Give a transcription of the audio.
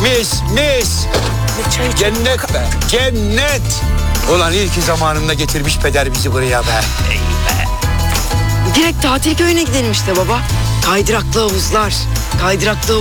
Mis mis. Cennet be. Cennet. Ulan iyi ki zamanında getirmiş peder bizi buraya be. Direkt tatil köyüne gidelim işte baba. Kaydıraklı havuzlar. Kaydıraklı